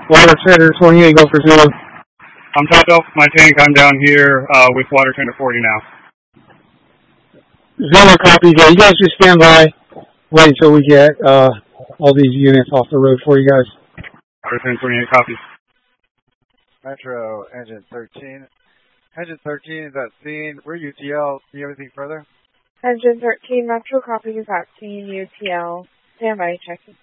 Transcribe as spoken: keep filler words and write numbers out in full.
Water Tender twenty-eight, go for Zulu. I'm top off my tank. I'm down here uh, with Water Tender forty now. Zulu copies. Yeah, you guys just stand by. Wait until we get uh, all these units off the road for you guys. Water Tender twenty-eight copies. Metro, Engine thirteen. Engine thirteen is at scene. We're U T L. Do you have anything further? Engine thirteen, Metro, copies at scene, U T L. Stand by, checking.